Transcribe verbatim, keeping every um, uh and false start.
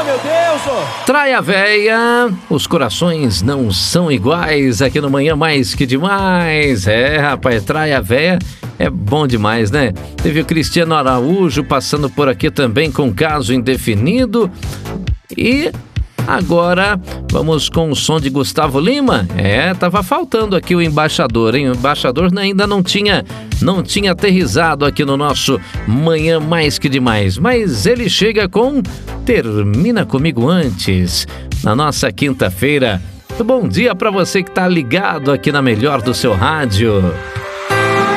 Ah, meu Deus! Oh. Traia véia, os corações não são iguais aqui no Manhã Mais Que Demais. É, rapaz, traia véia é bom demais, né? Teve o Cristiano Araújo passando por aqui também com caso indefinido. E agora vamos com o som de Gustavo Lima. É, tava faltando aqui o embaixador, hein? O embaixador ainda não tinha, não tinha aterrissado aqui no nosso Manhã Mais Que Demais. Mas ele chega com Termina Comigo Antes, na nossa quinta-feira. Bom dia para você que tá ligado aqui na melhor do seu rádio.